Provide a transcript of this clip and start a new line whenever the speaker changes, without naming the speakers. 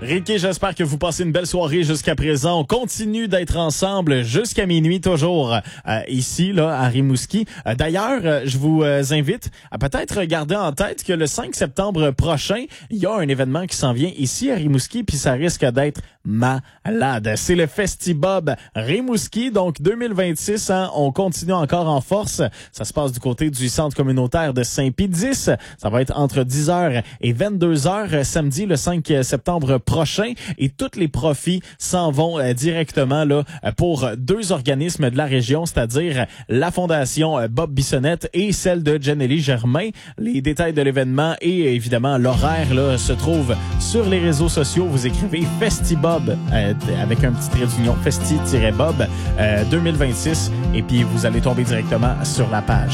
Ricky, j'espère que vous passez une belle soirée jusqu'à présent. On continue d'être ensemble jusqu'à minuit, toujours ici, là, à Rimouski. D'ailleurs, je vous invite à peut-être garder en tête que le 5 septembre prochain, il y a un événement qui s'en vient ici à Rimouski, puis ça risque d'être malade. C'est le Festibob Rimouski, donc 2026, hein, on continue encore en force. Ça se passe du côté du centre communautaire de Saint-Pédis. Ça va être entre 10h et 22h samedi, le 5 septembre prochain. Et tous les profits s'en vont directement là pour deux organismes de la région, c'est-à-dire la Fondation Bob Bissonnette et celle de Jenny Germain. Les détails de l'événement et évidemment l'horaire là se trouvent sur les réseaux sociaux. Vous écrivez Festibob avec un petit trait d'union, Festi-Bob 2026 et puis vous allez tomber directement sur la page.